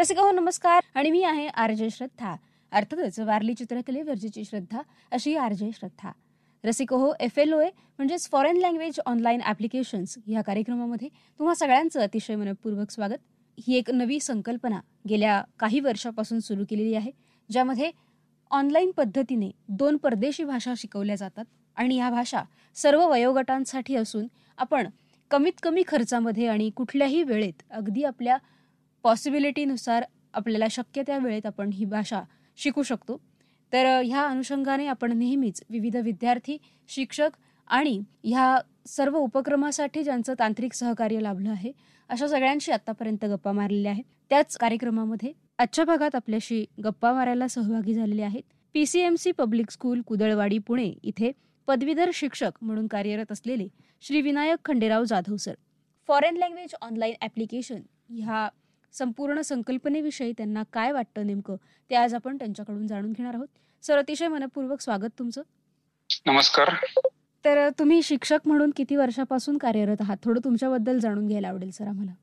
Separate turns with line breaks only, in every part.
रसिका हो नमस्कार आणि मी आहे आरजे श्रद्धा. अर्थातच वारली चित्रकलेवरची श्रद्धा अशी आरजे श्रद्धा. रसिको हो FLOA म्हणजेच फॉरेन लँग्वेज ऑनलाईन ॲप्लिकेशन्स या कार्यक्रमामध्ये तुम्हा सगळ्यांचं अतिशय मनपूर्वक स्वागत. ही एक नवी संकल्पना गेल्या काही वर्षापासून सुरू केलेली आहे, ज्यामध्ये ऑनलाईन पद्धतीने 2 परदेशी भाषा शिकवल्या जातात आणि ह्या भाषा सर्व वयोगटांसाठी असून आपण कमीत कमी खर्चामध्ये आणि कुठल्याही वेळेत अगदी आपल्या पॉसिबिलिटीनुसार आपल्याला शक्य त्या वेळेत आपण ही भाषा शिकू शकतो. तर ह्या अनुषंगाने आपण नेहमीच विविध विद्यार्थी, शिक्षक आणि ह्या सर्व उपक्रमासाठी ज्यांचं तांत्रिक सहकार्य लाभलं आहे अशा सगळ्यांशी आतापर्यंत गप्पा मारलेल्या आहेत. त्याच कार्यक्रमामध्ये आजच्या भागात आपल्याशी गप्पा मारायला सहभागी झालेले आहेत PCMC पब्लिक स्कूल कुदळवाडी पुणे इथे पदवीधर शिक्षक म्हणून कार्यरत असलेले Shri Vinayak Khanderao Jadhav sir. Foreign language online application ह्या संपूर्ण संकल्पनेविषयी त्यांना काय वाटतं नेमकं ते आज आपण त्यांच्याकडून जाणून घेणार आहोत. सर, अतिशय मनपूर्वक स्वागत तुमचं.
नमस्कार.
तर तुम्ही शिक्षक म्हणून किती वर्षापासून कार्यरत आहात, थोडं तुमच्याबद्दल जाणून घ्यायला आवडेल सर आम्हाला.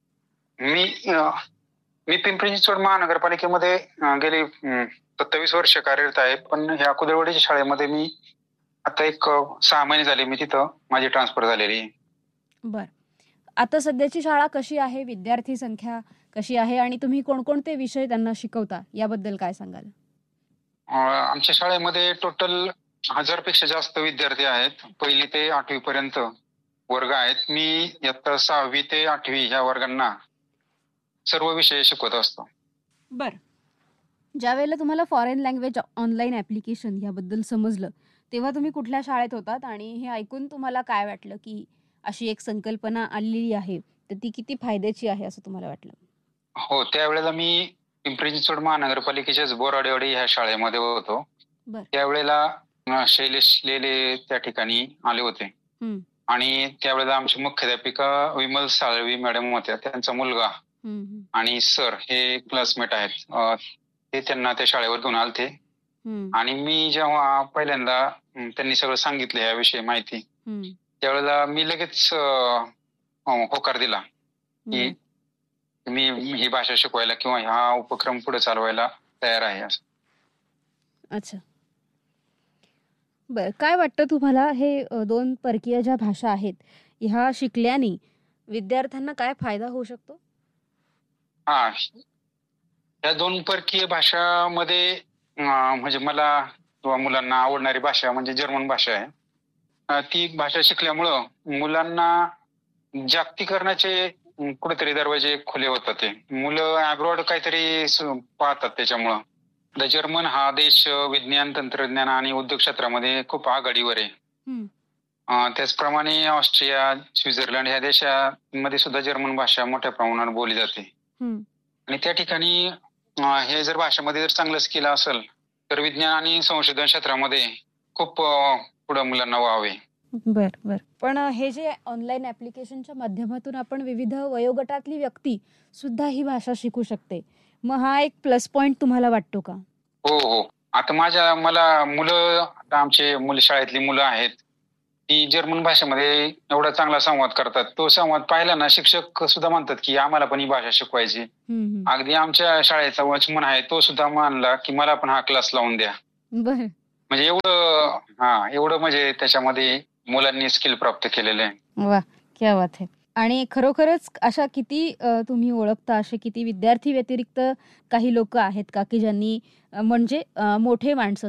मी पिंपरी चिंचवड महानगरपालिकेमध्ये गेली 27 वर्ष कार्यरत आहे. पण ह्या कुदळवाडीच्या शाळेमध्ये मी आता एक 6 महिने झाले मी तिथं माझी ट्रान्सफर झालेली आहे.
बर, आता सध्याची शाळा कशी आहे, विद्यार्थी संख्या कशी आहे आणि तुम्ही कोणकोणते विषय त्यांना शिकवता याबद्दल काय सांगाल?
आमच्या शाळेमध्ये टोटल 1000 पेक्षा जास्त विद्यार्थी आहेत. 1ली ते 8वी पर्यंत वर्ग आहेत. मी इयत्ता 6वी ते 8वी ह्या वर्गांना सर्व विषय शिकवत असतो.
बर, ज्या वेळेला तुम्हाला फॉरेन लँग्वेज ऑनलाईन ॲप्लिकेशन याबद्दल समजलं तेव्हा तुम्ही कुठल्या शाळेत होतात आणि हे ऐकून तुम्हाला काय वाटलं की अशी एक संकल्पना आलेली आहे तर ती किती फायद्याची आहे असं तुम्हाला वाटलं?
हो, त्यावेळेला मी पिंपरी चिंचवड महानगरपालिकेच्याच बोराडेवाडी ह्या शाळेमध्ये होतो.
बर.
त्यावेळेला शैलेश लेले त्या ठिकाणी आले होते आणि त्यावेळेला आमचे मुख्याध्यापिका विमल साळवी मॅडम होत्या. त्यांचा मुलगा आणि सर हे क्लासमेट आहेत. ते त्यांना त्या शाळेवर घेऊन आलते आणि मी जेव्हा पहिल्यांदा त्यांनी सगळं सांगितलं याविषयी माहिती, त्यावेळेला मी लगेच होकार दिला की मी ही भाषा शिकवायला किंवा हा उपक्रम पुढे चालवायला तयार आहे असं.
अच्छा, बर, काय वाटतं तुम्हाला हे 2 परकीय ज्या भाषा आहेत ह्या शिकल्याने विद्यार्थ्यांना काय फायदा होऊ शकतो?
हा, या 2 परकीय भाषामध्ये म्हणजे मला किंवा मुलांना आवडणारी भाषा म्हणजे जर्मन भाषा आहे. ती भाषा शिकल्यामुळं मुलांना जागतिकीकरणाचे कुठेतरी दरवाजे खुले होतात. ते मुलं अब्रॉड काहीतरी पाहतात. त्याच्यामुळं जर्मन हा देश विज्ञान, तंत्रज्ञान आणि उद्योग क्षेत्रामध्ये खूप आघाडीवर आहे. त्याचप्रमाणे ऑस्ट्रिया, स्वित्झर्लंड ह्या देशामध्ये सुद्धा जर्मन भाषा मोठ्या प्रमाणात बोलली जाते. आणि त्या ठिकाणी हे जर भाषेमध्ये जर चांगलं स्किल असेल तर विज्ञान आणि संशोधन क्षेत्रामध्ये खूप पुढे मुलांना व्हावे.
बर बर, पण हे जे ऑनलाईन ॲप्लिकेशनच्या माध्यमातून आपण विविध वयोगटातली व्यक्ती सुद्धा ही भाषा शिकू शकते, मग हा एक प्लस पॉइंट तुम्हाला वाटतो का?
हो हो, आता मला मुलं, आता आमचे शाळेतली मुलं आहेत ती जर्मन भाषेमध्ये एवढा चांगला संवाद करतात. तो संवाद पाहिला ना शिक्षक सुद्धा म्हणतात की आम्हाला पण ही भाषा शिकवायची. अगदी आमच्या शाळेचा वॉचमन आहे तो सुद्धा मानला की मला पण हा क्लास लावून द्या.
बर,
म्हणजे एवढं म्हणजे त्याच्यामध्ये मुलांनी स्किल प्राप्त केलेलं आहे.
वा, क्या बात आहे. आणि खरोखरच अशा किती तुम्ही ओळखता असे किती विद्यार्थी व्यतिरिक्त काही लोक आहेत का की ज्यांनी म्हणजे मोठे माणसं